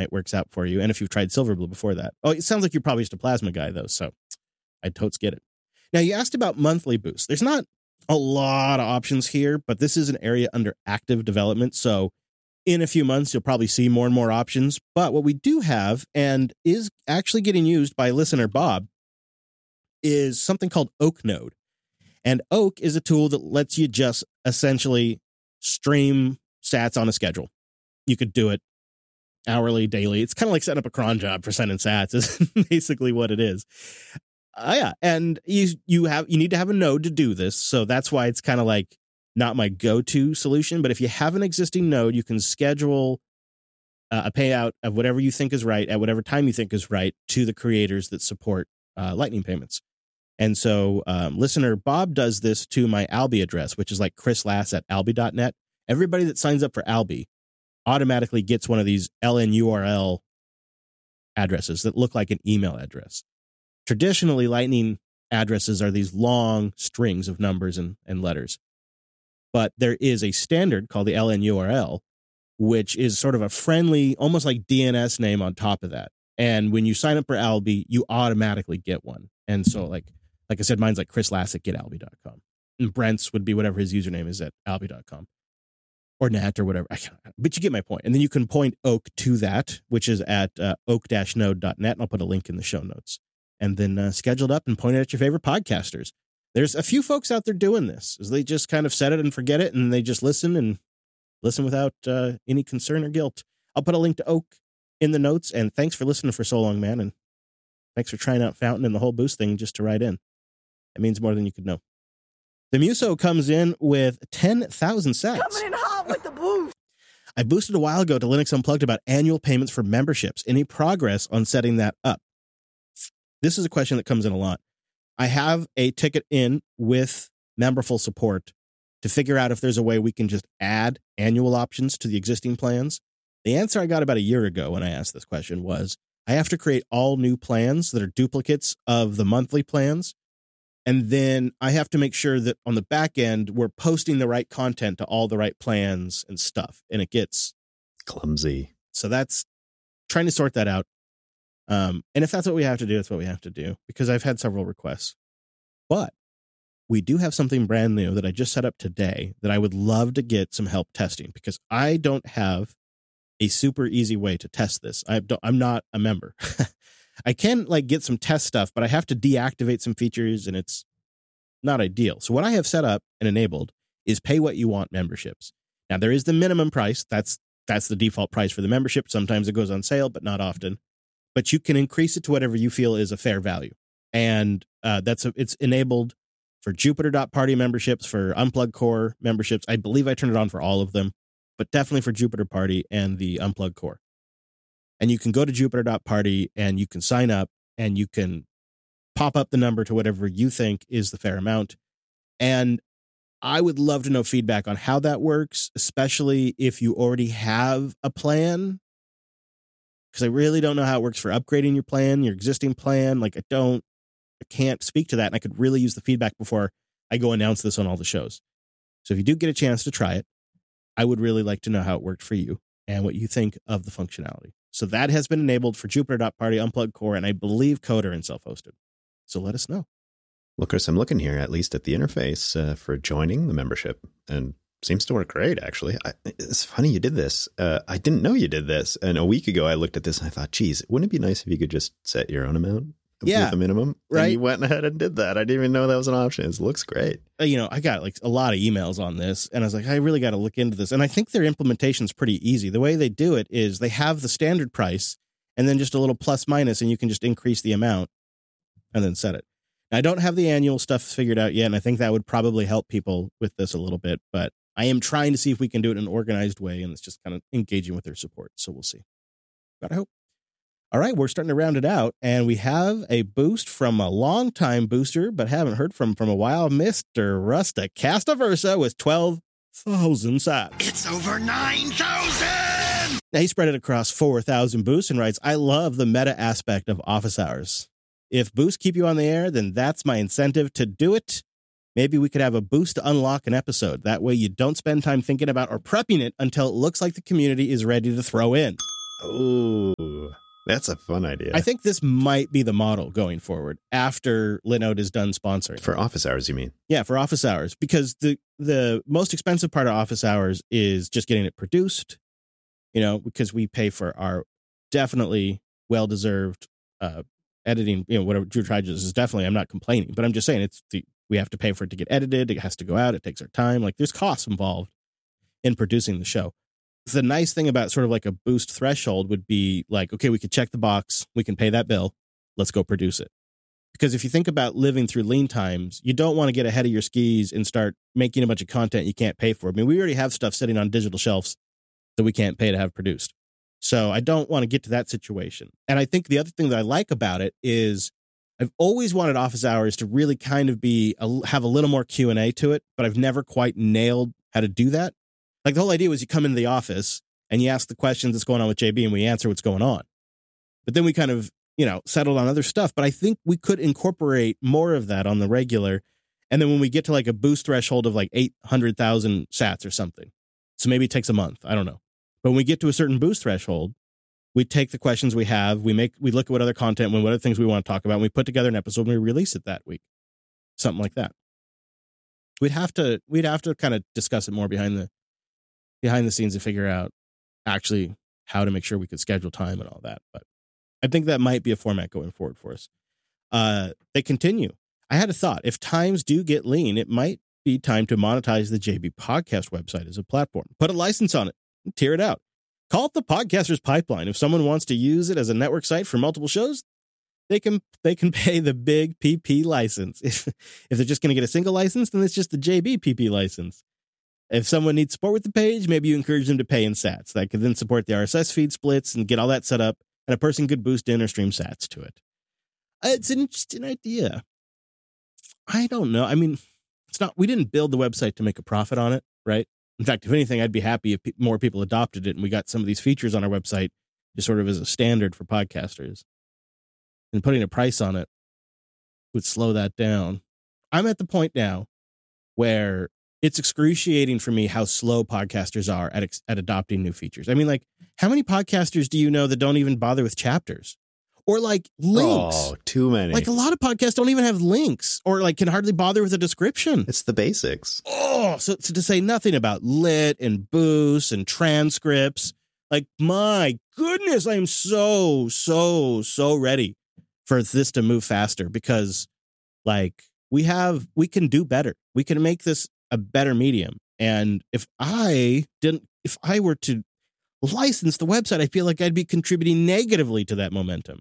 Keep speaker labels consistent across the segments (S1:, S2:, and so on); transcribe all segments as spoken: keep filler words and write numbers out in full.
S1: Ignite works out for you, and if you've tried Silverblue before that. Oh, it sounds like you're probably just a Plasma guy, though, so I totes get it. Now, you asked about monthly boosts. There's not a lot of options here, but this is an area under active development, so in a few months, you'll probably see more and more options. But what we do have, and is actually getting used by listener Bob, is something called Oak Node. And Oak is a tool that lets you just essentially stream sats on a schedule. You could do it hourly, daily. It's kind of like setting up a cron job for sending sats is basically what it is. Uh, yeah, and you you have you need to have a node to do this, so that's why it's kind of like not my go-to solution. But if you have an existing node, you can schedule uh, a payout of whatever you think is right at whatever time you think is right to the creators that support uh, Lightning payments. And so um, listener Bob does this to my Alby address, which is like Chris Lass at alby dot net. Everybody that signs up for Alby automatically gets one of these L N U R L addresses that look like an email address. Traditionally, Lightning addresses are these long strings of numbers and, and letters. But there is a standard called the L N U R L, which is sort of a friendly, almost like D N S name on top of that. And when you sign up for Alby, you automatically get one. And so, like like I said, mine's like Chris Lass at get alby dot com. And Brent's would be whatever his username is at alby dot com. Or net or whatever. I can't, but you get my point. And then you can point Oak to that, which is at uh, oak dash node dot net. And I'll put a link in the show notes. And then uh, schedule it up and point it at your favorite podcasters. There's a few folks out there doing this. Is they just kind of set it and forget it, and they just listen and listen without uh, any concern or guilt. I'll put a link to Oak in the notes, and thanks for listening for so long, man, and thanks for trying out Fountain and the whole boost thing just to write in. It means more than you could know. The Muso comes in with ten thousand sats.
S2: Coming in hot with the boost.
S1: I boosted a while ago to Linux Unplugged about annual payments for memberships. Any progress on setting that up? This is a question that comes in a lot. I have a ticket in with Memberful support to figure out if there's a way we can just add annual options to the existing plans. The answer I got about a year ago when I asked this question was, I have to create all new plans that are duplicates of the monthly plans. And then I have to make sure that on the back end, we're posting the right content to all the right plans and stuff. And it gets
S3: clumsy.
S1: So that's trying to sort that out. Um, and if that's what we have to do, that's what we have to do, because I've had several requests. But we do have something brand new that I just set up today that I would love to get some help testing, because I don't have a super easy way to test this. I don't, I'm not a member. I can like get some test stuff, but I have to deactivate some features, and it's not ideal. So what I have set up and enabled is pay what you want memberships. Now there is the minimum price. That's that's the default price for the membership. Sometimes it goes on sale, but not often. But you can increase it to whatever you feel is a fair value. And uh, that's a, it's enabled for Jupiter.party memberships, for Unplugged Core memberships. I believe I turned it on for all of them, but definitely for Jupiter Party and the Unplugged Core. And you can go to Jupiter.party and you can sign up and you can pop up the number to whatever you think is the fair amount. And I would love to know feedback on how that works, especially if you already have a plan. Because I really don't know how it works for upgrading your plan, your existing plan. Like I don't, I can't speak to that. And I could really use the feedback before I go announce this on all the shows. So if you do get a chance to try it, I would really like to know how it worked for you and what you think of the functionality. So that has been enabled for Jupiter.party, Unplugged Core, and I believe Coder and self-hosted. So let us know.
S3: Well, Chris, I'm looking here, at least at the interface uh, for joining the membership, and seems to work great, actually. I, it's funny you did this. Uh, I didn't know you did this. And a week ago, I looked at this and I thought, geez, wouldn't it be nice if you could just set your own amount
S1: yeah,
S3: with a minimum?
S1: Right.
S3: And you went ahead and did that. I didn't even know that was an option. It looks great.
S1: You know, I got like a lot of emails on this, and I was like, I really got to look into this. And I think their implementation is pretty easy. The way they do it is they have the standard price and then just a little plus minus, and you can just increase the amount and then set it. Now, I don't have the annual stuff figured out yet, and I think that would probably help people with this a little bit, but I am trying to see if we can do it in an organized way, and it's just kind of engaging with their support. So we'll see. But I hope. All right, we're starting to round it out, and we have a boost from a longtime booster, but haven't heard from from a while, Mister Rusta Castaversa with twelve thousand sats.
S2: It's over nine thousand!
S1: Now, he spread it across four thousand boosts and writes, I love the meta aspect of office hours. If boosts keep you on the air, then that's my incentive to do it. Maybe we could have a boost to unlock an episode. That way you don't spend time thinking about or prepping it until it looks like the community is ready to throw in.
S3: Oh, that's a fun idea.
S1: I think this might be the model going forward after Linode is done sponsoring.
S3: For office hours, you mean?
S1: Yeah, for office hours, because the the most expensive part of office hours is just getting it produced, you know, because we pay for our definitely well-deserved uh, editing, you know, whatever Drew charges is definitely, I'm not complaining, but I'm just saying it's the, we have to pay for it to get edited. It has to go out. It takes our time. Like there's costs involved in producing the show. The nice thing about sort of like a boost threshold would be like, okay, we could check the box. We can pay that bill. Let's go produce it. Because if you think about living through lean times, you don't want to get ahead of your skis and start making a bunch of content you can't pay for. I mean, we already have stuff sitting on digital shelves that we can't pay to have produced. So I don't want to get to that situation. And I think the other thing that I like about it is I've always wanted office hours to really kind of be, a, have a little more Q and A to it, but I've never quite nailed how to do that. Like the whole idea was you come into the office and you ask the questions that's going on with J B and we answer what's going on. But then we kind of, you know, settled on other stuff. But I think we could incorporate more of that on the regular. And then when we get to like a boost threshold of like eight hundred thousand sats or something, so maybe it takes a month, I don't know. But when we get to a certain boost threshold, we take the questions we have, we make, we look at what other content, what other things we want to talk about, and we put together an episode and we release it that week. Something like that. We'd have to, we'd have to kind of discuss it more behind the, behind the scenes to figure out actually how to make sure we could schedule time and all that. But I think that might be a format going forward for us. Uh, they continue. I had a thought. If times do get lean, it might be time to monetize the J B Podcast website as a platform. Put a license on it. Tear it out. Call it the Podcaster's Pipeline. If someone wants to use it as a network site for multiple shows, they can they can pay the big P P license. If if they're just going to get a single license, then it's just the J B P P license. If someone needs support with the page, maybe you encourage them to pay in sats. That could then support the R S S feed splits and get all that set up, and a person could boost in or stream sats to it. It's an interesting idea. I don't know. I mean, it's not. We didn't build the website to make a profit on it, right? In fact, if anything, I'd be happy if more people adopted it and we got some of these features on our website just sort of as a standard for podcasters. And putting a price on it would slow that down. I'm at the point now where it's excruciating for me how slow podcasters are at ex- at adopting new features. I mean, like, how many podcasters do you know that don't even bother with chapters? Or like links.
S3: Oh, too many.
S1: Like a lot of podcasts don't even have links or like can hardly bother with a description.
S3: It's the basics.
S1: Oh, so, so to say nothing about lit and boosts and transcripts. Like, my goodness, I am so, so, so ready for this to move faster because like we have, we can do better. We can make this a better medium. And if I didn't, if I were to license the website, I feel like I'd be contributing negatively to that momentum.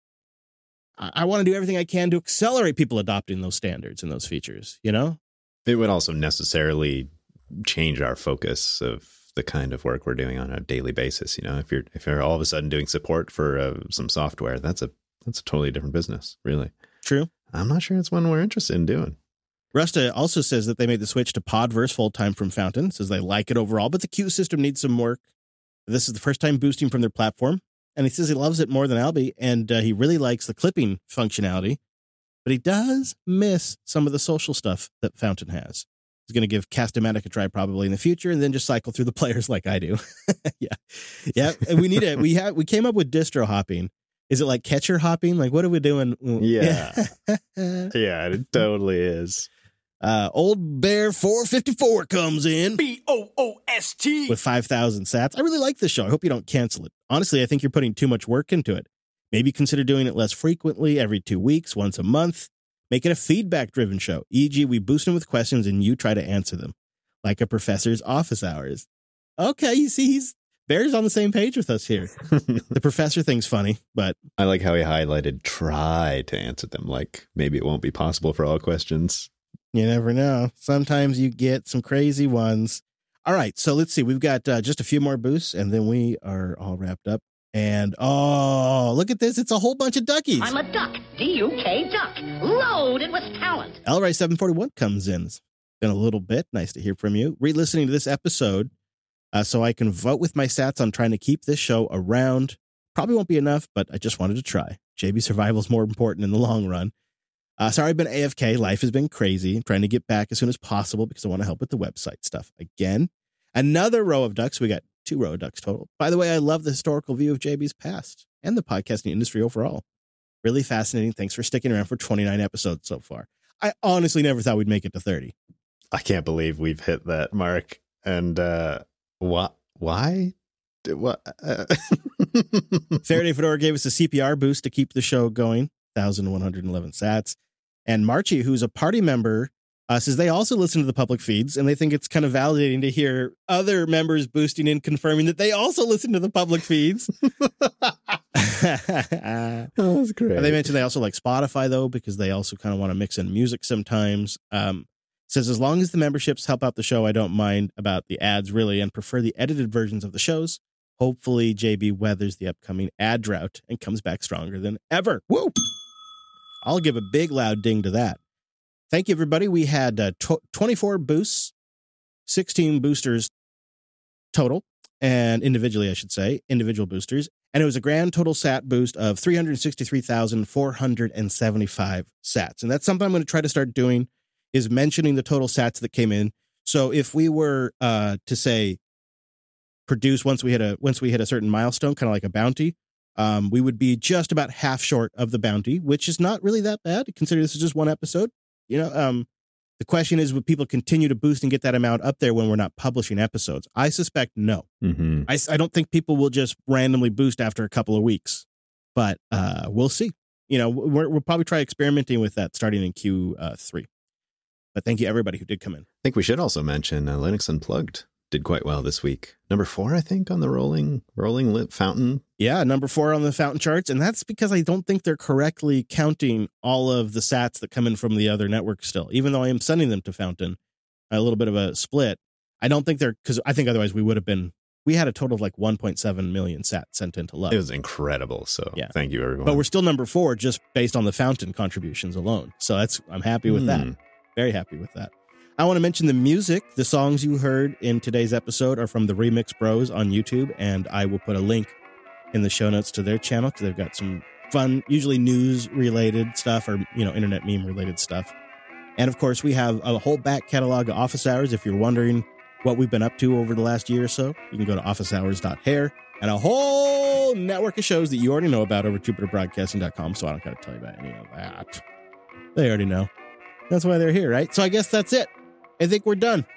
S1: I want to do everything I can to accelerate people adopting those standards and those features, you know?
S3: It would also necessarily change our focus of the kind of work we're doing on a daily basis. You know, if you're if you're all of a sudden doing support for uh, some software, that's a that's a totally different business, really.
S1: True.
S3: I'm not sure it's one we're interested in doing.
S1: Rusta also says that they made the switch to Podverse full time from Fountain. Says they like it overall, but the queue system needs some work. This is the first time boosting from their platform. And he says he loves it more than Albie, and uh, he really likes the clipping functionality, but he does miss some of the social stuff that Fountain has. He's going to give Cast-O-Matic a try probably in the future, and then just cycle through the players like I do. yeah, yeah. And we need it. We have we came up with distro hopping. Is it like catcher hopping? Like what are we doing?
S3: Yeah, yeah, it totally is.
S1: Uh, Old Bear four fifty-four comes in.
S2: B O O S T.
S1: With five thousand sats. I really like this show. I hope you don't cancel it. Honestly, I think you're putting too much work into it. Maybe consider doing it less frequently, every two weeks, once a month. Make it a feedback-driven show. for example, we boost them with questions and you try to answer them. Like a professor's office hours. Okay, you see, he's Bear's on the same page with us here. The professor thing's funny, but...
S3: I like how he highlighted try to answer them. Like, maybe it won't be possible for all questions.
S1: You never know. Sometimes you get some crazy ones. All right, so let's see. We've got uh, just a few more boosts, and then we are all wrapped up. And, oh, look at this. It's a whole bunch of duckies.
S4: I'm a duck. D U K duck. Loaded with talent.
S1: Elray seven forty-one comes in. It's been a little bit. Nice to hear from you. Re-listening to this episode uh, so I can vote with my sats on trying to keep this show around. Probably won't be enough, but I just wanted to try. J B survival is more important in the long run. Uh, sorry, I've been A F K. Life has been crazy. I'm trying to get back as soon as possible because I want to help with the website stuff. Again, another row of ducks. We got two Road Ducks total. By the way, I love the historical view of J B's past and the podcasting industry overall. Really fascinating. Thanks for sticking around for twenty-nine episodes so far. I honestly never thought we'd make it to thirty.
S3: I can't believe we've hit that mark. And uh, what? Why? What? Uh...
S1: Faraday Fedora gave us a C P R boost to keep the show going, one thousand one hundred eleven sats. And Marchie, who's a party member, uh, says they also listen to the public feeds, and they think it's kind of validating to hear other members boosting in, confirming that they also listen to the public feeds.
S3: That was great.
S1: They mentioned they also like Spotify, though, because they also kind of want to mix in music sometimes. Um, says, as long as the memberships help out the show, I don't mind about the ads, really, and prefer the edited versions of the shows. Hopefully, J B weathers the upcoming ad drought and comes back stronger than ever. Woo! I'll give a big, loud ding to that. Thank you, everybody. We had uh, tw- twenty-four boosts, sixteen boosters total, and individually, I should say, individual boosters. And it was a grand total sat boost of three hundred sixty-three thousand four hundred seventy-five sats. And that's something I'm going to try to start doing, is mentioning the total sats that came in. So if we were uh, to say produce once we hit a once we hit a certain milestone, kind of like a bounty, um, we would be just about half short of the bounty, which is not really that bad. Consider this is just one episode. You know, um, the question is, would people continue to boost and get that amount up there when we're not publishing episodes? I suspect no.
S3: Mm-hmm.
S1: I, I don't think people will just randomly boost after a couple of weeks, but uh, we'll see. You know, we're, we'll probably try experimenting with that starting in Q three. But thank you, everybody who did come in.
S3: I think we should also mention uh, Linux Unplugged did quite well this week. Number four, I think, on the rolling rolling lit fountain.
S1: Yeah, number four on the fountain charts. And that's because I don't think they're correctly counting all of the sats that come in from the other networks still. Even though I am sending them to Fountain, a little bit of a split. I don't think they're, because I think otherwise we would have been, we had a total of like one point seven million sats sent into Love.
S3: It was incredible. So
S1: yeah.
S3: Thank you, everyone.
S1: But we're still number four just based on the Fountain contributions alone. So that's, I'm happy with mm. that. Very happy with that. I want to mention the music. The songs you heard in today's episode are from the Remix Bros on YouTube, and I will put a link in the show notes to their channel because they've got some fun, usually news-related stuff or, you know, internet meme-related stuff. And, of course, we have a whole back catalog of Office Hours. If you're wondering what we've been up to over the last year or so, you can go to office hours dot hair and a whole network of shows that you already know about over jupiter broadcasting dot com, so I don't got to tell you about any of that. They already know. That's why they're here, right? So I guess that's it. I think we're done.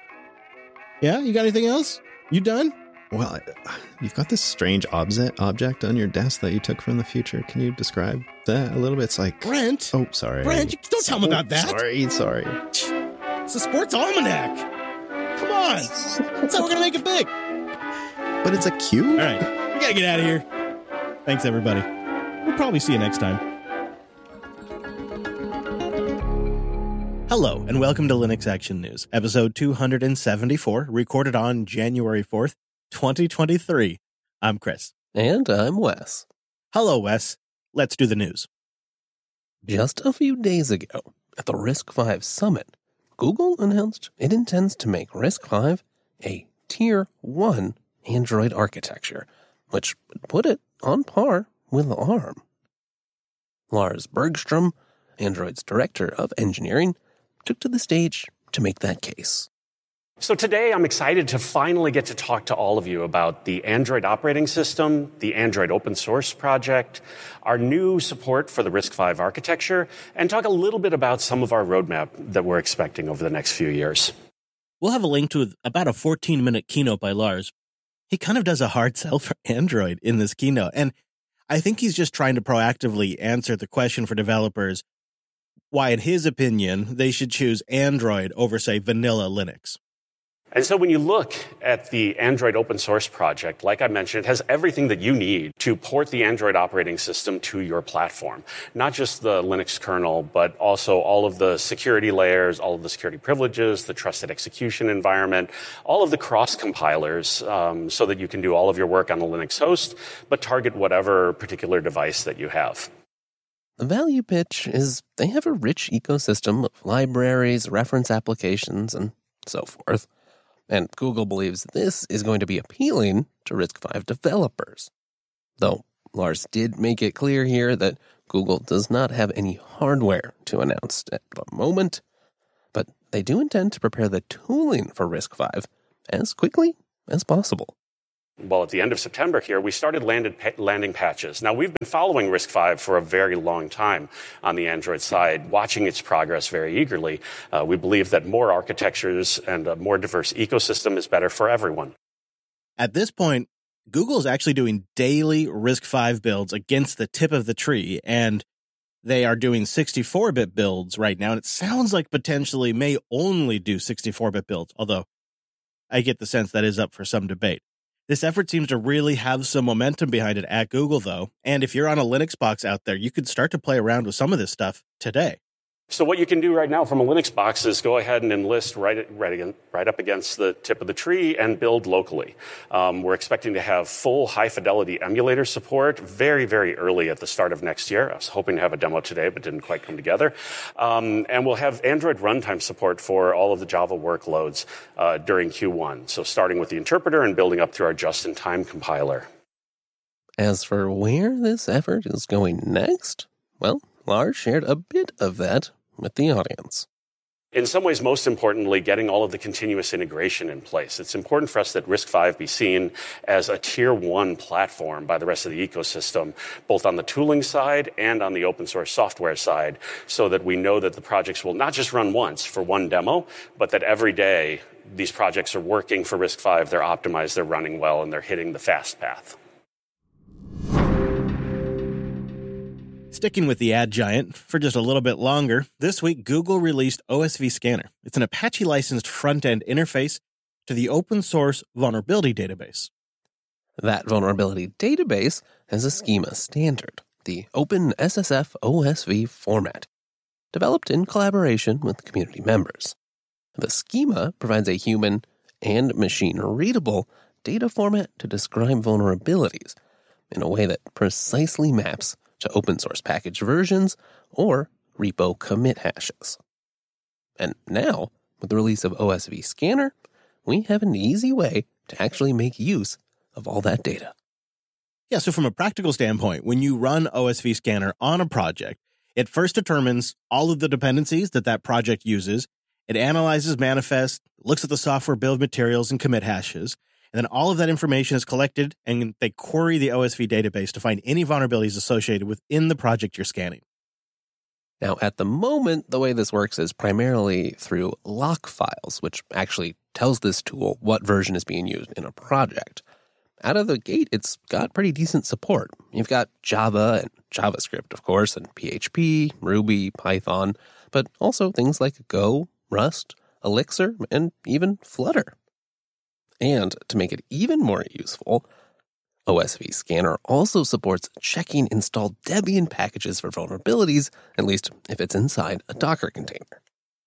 S1: Yeah? You got anything else? You done?
S3: Well, you've got this strange object object on your desk that you took from the future. Can you describe that a little bit? It's like...
S1: Brent?
S3: Oh, sorry.
S1: Brent, don't tell me about that.
S3: Sorry, sorry.
S1: It's a sports almanac. Come on. That's how we're going to make it big.
S3: But it's a cube?
S1: All right. We got to get out of here. Thanks, everybody. We'll probably see you next time. Hello, and welcome to Linux Action News, episode two hundred seventy-four, recorded on January fourth, twenty twenty-three. I'm Chris.
S5: And I'm Wes.
S1: Hello, Wes. Let's do the news.
S5: Just a few days ago, at the RISC-V Summit, Google announced it intends to make RISC-V a Tier one Android architecture, which would put it on par with ARM. Lars Bergstrom, Android's director of engineering, took to the stage to make that case.
S2: So today I'm excited to finally get to talk to all of you about the Android operating system, the Android open source project, our new support for the RISC-V architecture, and talk a little bit about some of our roadmap that we're expecting over the next few years.
S1: We'll have a link to about a fourteen-minute keynote by Lars. He kind of does a hard sell for Android in this keynote, and I think he's just trying to proactively answer the question for developers why, in his opinion, they should choose Android over, say, vanilla Linux.
S2: And so when you look at the Android open source project, like I mentioned, it has everything that you need to port the Android operating system to your platform. Not just the Linux kernel, but also all of the security layers, all of the security privileges, the trusted execution environment, all of the cross compilers, um, so that you can do all of your work on the Linux host, but target whatever particular device that you have.
S5: The value pitch is they have a rich ecosystem of libraries, reference applications, and so forth. And Google believes this is going to be appealing to RISC-V developers. Though Lars did make it clear here that Google does not have any hardware to announce at the moment, but they do intend to prepare the tooling for RISC-V as quickly as possible.
S2: Well, at the end of September here, we started landed, landing patches. Now, we've been following RISC-V for a very long time on the Android side, watching its progress very eagerly. Uh, we believe that more architectures and a more diverse ecosystem is better for everyone.
S1: At this point, Google is actually doing daily RISC-V builds against the tip of the tree, and they are doing sixty-four bit builds right now, and it sounds like potentially may only do sixty-four bit builds, although I get the sense that is up for some debate. This effort seems to really have some momentum behind it at Google, though, and if you're on a Linux box out there, you could start to play around with some of this stuff today.
S2: So what you can do right now from a Linux box is go ahead and enlist right, right, again, right up against the tip of the tree and build locally. Um, we're expecting to have full high-fidelity emulator support very, very early at the start of next year. I was hoping to have a demo today, but didn't quite come together. Um, and we'll have Android runtime support for all of the Java workloads uh, during Q one. So starting with the interpreter and building up through our just-in-time compiler.
S5: As for where this effort is going next, well, Lars shared a bit of that with the audience.
S2: In some ways, most importantly, getting all of the continuous integration in place. It's important for us that RISC-V be seen as a tier one platform by the rest of the ecosystem, both on the tooling side and on the open source software side, so that we know that the projects will not just run once for one demo, but that every day these projects are working for RISC-V, they're optimized, they're running well, and they're hitting the fast path.
S1: Sticking with the ad giant for just a little bit longer, this week Google released O S V Scanner. It's an Apache-licensed front-end interface to the open-source vulnerability database.
S5: That vulnerability database has a schema standard, the Open S S F O S V format, developed in collaboration with community members. The schema provides a human and machine-readable data format to describe vulnerabilities in a way that precisely maps to open source package versions or repo commit hashes. And now, with the release of O S V Scanner, we have an easy way to actually make use of all that data.
S1: Yeah, so from a practical standpoint, when you run O S V Scanner on a project, it first determines all of the dependencies that that project uses. It analyzes manifest, looks at the software bill of materials and commit hashes, and then all of that information is collected, and they query the O S V database to find any vulnerabilities associated within the project you're scanning.
S5: Now, at the moment, the way this works is primarily through lock files, which actually tells this tool what version is being used in a project. Out of the gate, it's got pretty decent support. You've got Java and JavaScript, of course, and P H P, Ruby, Python, but also things like Go, Rust, Elixir, and even Flutter. And to make it even more useful, O S V Scanner also supports checking installed Debian packages for vulnerabilities, at least if it's inside a Docker container.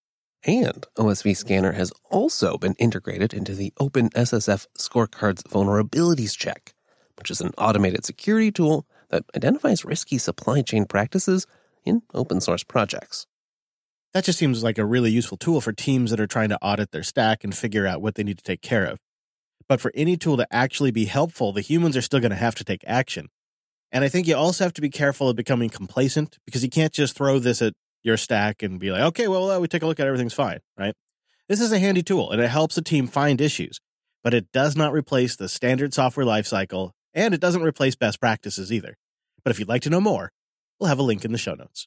S5: And O S V Scanner has also been integrated into the Open S S F Scorecard's Vulnerabilities Check, which is an automated security tool that identifies risky supply chain practices in open source projects.
S1: That just seems like a really useful tool for teams that are trying to audit their stack and figure out what they need to take care of. But for any tool to actually be helpful, the humans are still going to have to take action. And I think you also have to be careful of becoming complacent, because you can't just throw this at your stack and be like, okay, well, we take a look at it, everything's fine, right? This is a handy tool, and it helps a team find issues, but it does not replace the standard software lifecycle, and it doesn't replace best practices either. But if you'd like to know more, we'll have a link in the show notes.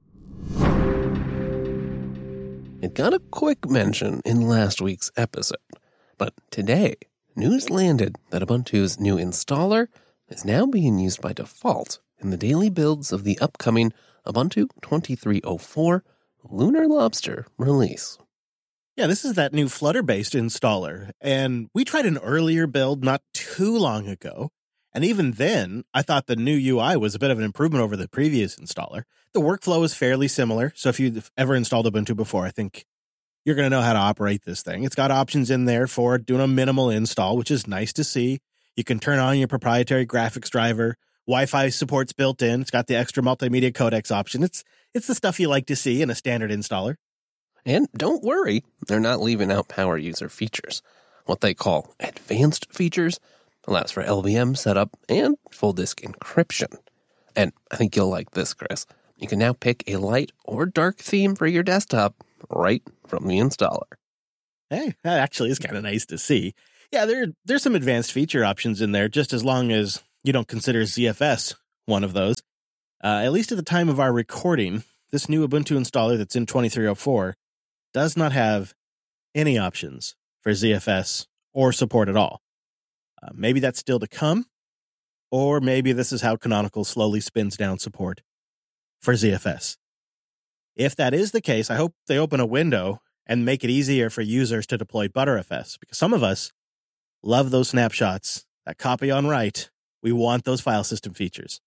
S5: It got a quick mention in last week's episode, but today, news landed that Ubuntu's new installer is now being used by default in the daily builds of the upcoming Ubuntu twenty-three oh four Lunar Lobster release.
S1: Yeah, this is that new Flutter-based installer, and we tried an earlier build not too long ago, and even then, I thought the new U I was a bit of an improvement over the previous installer. The workflow is fairly similar, so if you've ever installed Ubuntu before, I think you're going to know how to operate this thing. It's got options in there for doing a minimal install, which is nice to see. You can turn on your proprietary graphics driver. Wi-Fi support's built in. It's got the extra multimedia codecs option. It's it's the stuff you like to see in a standard installer.
S5: And don't worry, they're not leaving out power user features. What they call advanced features allows for L V M setup and full disk encryption. And I think you'll like this, Chris. You can now pick a light or dark theme for your desktop right from the installer.
S1: Hey, that actually is kind of nice to see. Yeah, there there's some advanced feature options in there, just as long as you don't consider Z F S one of those. Uh, at least at the time of our recording, this new Ubuntu installer that's in twenty-three oh four does not have any options for Z F S or support at all. Uh, maybe that's still to come, or maybe this is how Canonical slowly spins down support for Z F S. If that is the case, I hope they open a window and make it easier for users to deploy Btrfs, because some of us love those snapshots, that copy on write. We want those file system features.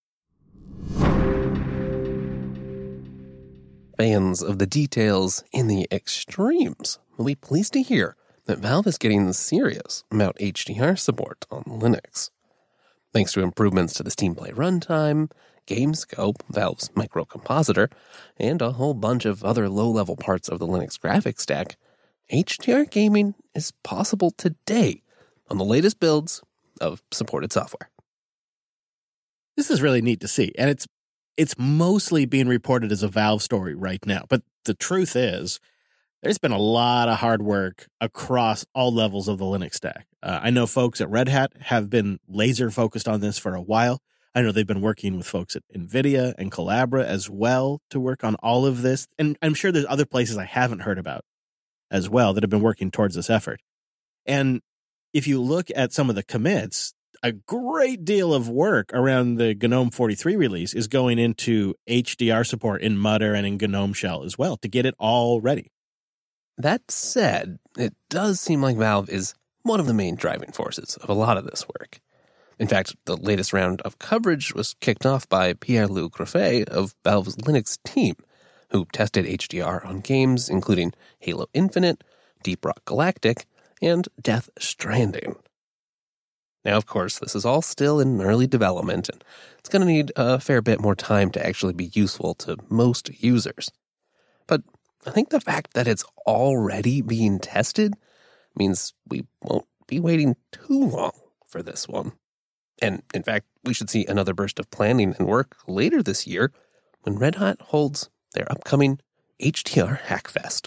S5: Fans of the details in the extremes will be pleased to hear that Valve is getting serious about H D R support on Linux. Thanks to improvements to the Steam Play runtime, GameScope, Valve's microcompositor, and a whole bunch of other low-level parts of the Linux graphics stack, H D R gaming is possible today on the latest builds of supported software.
S1: This is really neat to see, and it's it's mostly being reported as a Valve story right now. But the truth is, there's been a lot of hard work across all levels of the Linux stack. Uh, I know folks at Red Hat have been laser focused on this for a while. I know they've been working with folks at NVIDIA and Collabra as well to work on all of this. And I'm sure there's other places I haven't heard about as well that have been working towards this effort. And if you look at some of the commits, a great deal of work around the GNOME forty-three release is going into H D R support in Mutter and in GNOME Shell as well to get it all ready.
S5: That said, it does seem like Valve is one of the main driving forces of a lot of this work. In fact, the latest round of coverage was kicked off by Pierre-Luc Graffet of Valve's Linux team, who tested H D R on games including Halo Infinite, Deep Rock Galactic, and Death Stranding. Now, of course, this is all still in early development, and it's going to need a fair bit more time to actually be useful to most users. But I think the fact that it's already being tested means we won't be waiting too long for this one. And, in fact, we should see another burst of planning and work later this year when Red Hat holds their upcoming H D R Hackfest.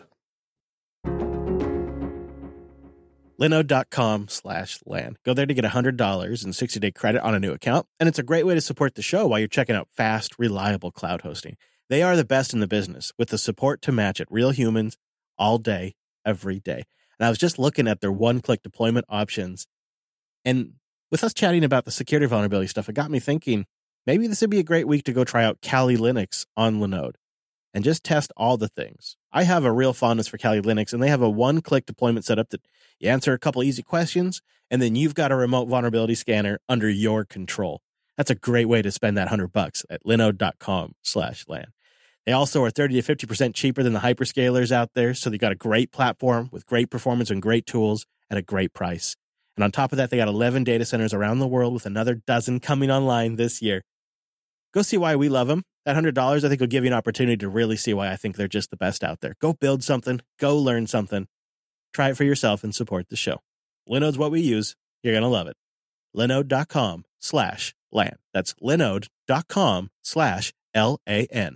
S1: Linode.com slash LAN. Go there to get one hundred dollars and sixty-day credit on a new account, and it's a great way to support the show while you're checking out fast, reliable cloud hosting. They are the best in the business, with the support to match it. Real humans, all day, every day. And I was just looking at their one-click deployment options, and with us chatting about the security vulnerability stuff, it got me thinking, maybe this would be a great week to go try out Kali Linux on Linode and just test all the things. I have a real fondness for Kali Linux, and they have a one-click deployment setup that you answer a couple easy questions, and then you've got a remote vulnerability scanner under your control. That's a great way to spend that hundred bucks at linode.com slash LAN. They also are thirty to fifty percent cheaper than the hyperscalers out there, so they got a great platform with great performance and great tools at a great price. And on top of that, they got eleven data centers around the world with another dozen coming online this year. Go see why we love them. That one hundred dollars, I think, will give you an opportunity to really see why I think they're just the best out there. Go build something. Go learn something. Try it for yourself and support the show. Linode's what we use. You're going to love it. Linode.com slash LAN. That's linode.com slash L A N.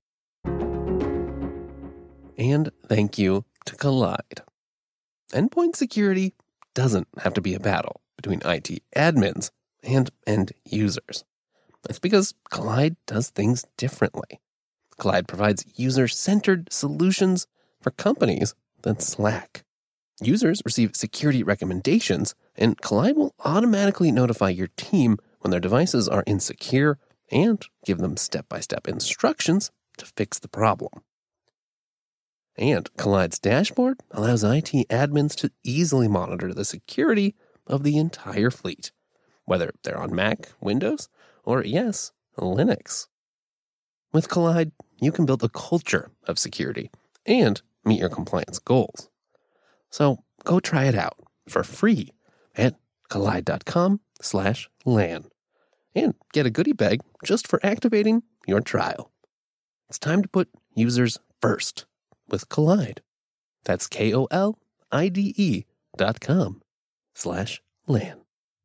S5: And thank you to Collide. Endpoint security doesn't have to be a battle between I T admins and end users. That's because Collide does things differently. Collide provides user-centered solutions for companies that slack. Users receive security recommendations, and Collide will automatically notify your team when their devices are insecure and give them step-by-step instructions to fix the problem. And Collide's dashboard allows I T admins to easily monitor the security of the entire fleet, whether they're on Mac, Windows, or, yes, Linux. With Collide, you can build a culture of security and meet your compliance goals. So go try it out for free at collide.com slash LAN and get a goodie bag just for activating your trial. It's time to put users first with Collide. That's K-O-L-I-D-E dot com slash LAN.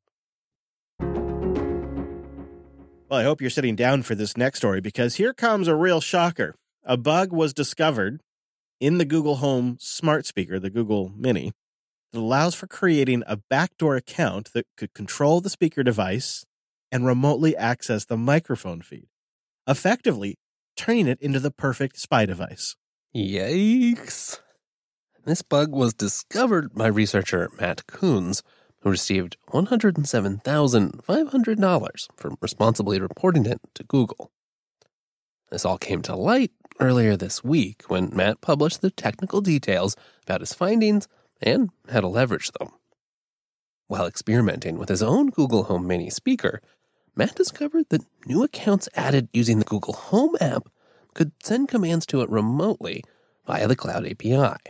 S1: Well, I hope you're sitting down for this next story, because here comes a real shocker. A bug was discovered in the Google Home smart speaker, the Google Mini, that allows for creating a backdoor account that could control the speaker device and remotely access the microphone feed, effectively turning it into the perfect spy device.
S5: Yikes. This bug was discovered by researcher Matt Coons, who received one hundred seven thousand five hundred dollars for responsibly reporting it to Google. This all came to light earlier this week when Matt published the technical details about his findings and how to leverage them. While experimenting with his own Google Home Mini speaker, Matt discovered that new accounts added using the Google Home app could send commands to it remotely via the Cloud A P I.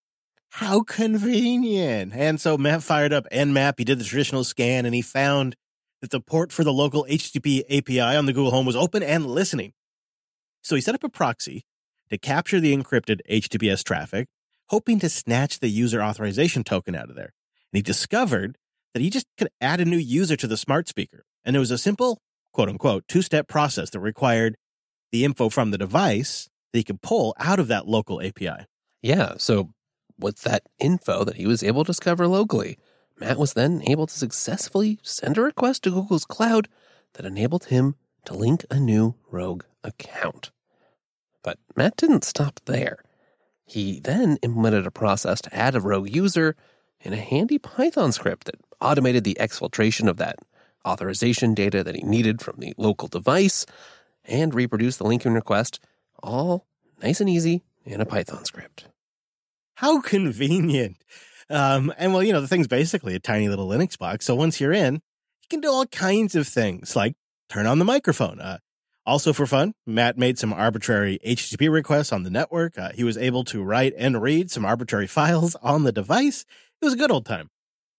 S1: How convenient. And so Matt fired up Nmap. He did the traditional scan, and he found that the port for the local H T T P A P I on the Google Home was open and listening. So he set up a proxy to capture the encrypted H T T P S traffic, hoping to snatch the user authorization token out of there. And he discovered that he just could add a new user to the smart speaker. And it was a simple, quote-unquote, two-step process that required the info from the device that he could pull out of that local A P I.
S5: Yeah, so with that info that he was able to discover locally, Matt was then able to successfully send a request to Google's cloud that enabled him to link a new Rogue account. But Matt didn't stop there. He then implemented a process to add a Rogue user in a handy Python script that automated the exfiltration of that authorization data that he needed from the local device and reproduced the linking request, all nice and easy in a Python script.
S1: How convenient. Um, and well, you know, the thing's basically a tiny little Linux box. So once you're in, you can do all kinds of things like turn on the microphone. Uh, also for fun, Matt made some arbitrary H T T P requests on the network. Uh, he was able to write and read some arbitrary files on the device. It was a good old time.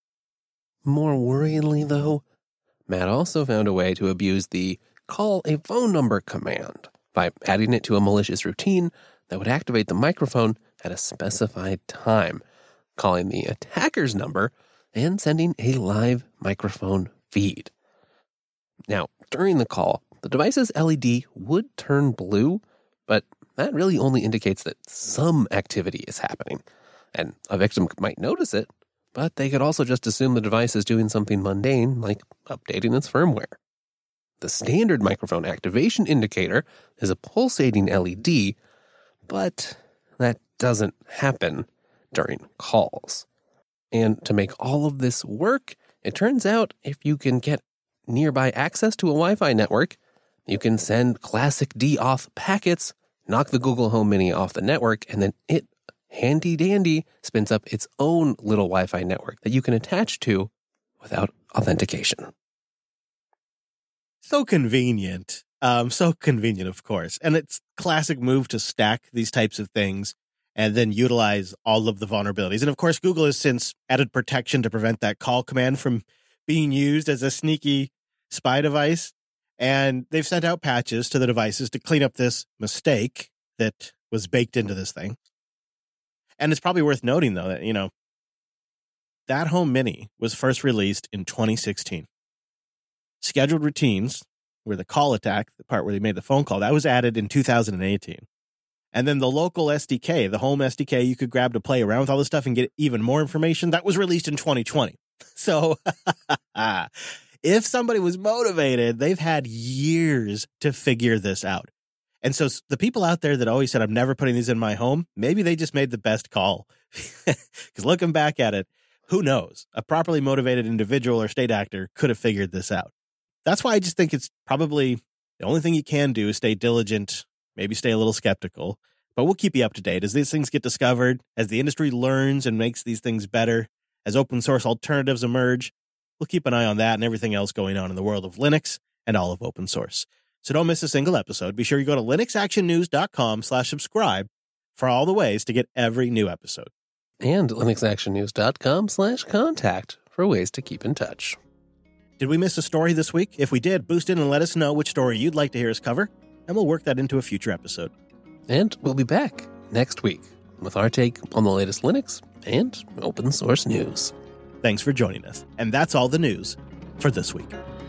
S5: More worryingly, though, Matt also found a way to abuse the call a phone number command by adding it to a malicious routine that would activate the microphone at a specified time, calling the attacker's number and sending a live microphone feed. Now, during the call, the device's L E D would turn blue, but that really only indicates that some activity is happening. And a victim might notice it, but they could also just assume the device is doing something mundane, like updating its firmware. The standard microphone activation indicator is a pulsating L E D, but that doesn't happen during calls. And to make all of this work, it turns out if you can get nearby access to a Wi-Fi network, you can send classic D-auth packets, knock the Google Home Mini off the network, and then it, handy-dandy, spins up its own little Wi-Fi network that you can attach to without authentication.
S1: So convenient. Um, so convenient, of course. And it's classic move to stack these types of things and then utilize all of the vulnerabilities. And of course, Google has since added protection to prevent that call command from being used as a sneaky spy device. And they've sent out patches to the devices to clean up this mistake that was baked into this thing. And it's probably worth noting, though, that, you know, that Home Mini was first released in twenty sixteen. Scheduled routines, where the call attack, the part where they made the phone call, that was added in two thousand eighteen. And then the local S D K, the home S D K you could grab to play around with all this stuff and get even more information, that was released in twenty twenty. So if somebody was motivated, they've had years to figure this out. And so the people out there that always said, I'm never putting these in my home, maybe they just made the best call. Because looking back at it, who knows? A properly motivated individual or state actor could have figured this out. That's why I just think it's probably the only thing you can do is stay diligent, maybe stay a little skeptical, but we'll keep you up to date as these things get discovered, as the industry learns and makes these things better, as open source alternatives emerge. We'll keep an eye on that and everything else going on in the world of Linux and all of open source. So don't miss a single episode. Be sure you go to linuxactionnews.com slash subscribe for all the ways to get every new episode.
S5: And linuxactionnews.com slash contact for ways to keep in touch.
S1: Did we miss a story this week? If we did, boost in and let us know which story you'd like to hear us cover, and we'll work that into a future episode.
S5: And we'll be back next week with our take on the latest Linux and open source news.
S1: Thanks for joining us. And that's all the news for this week.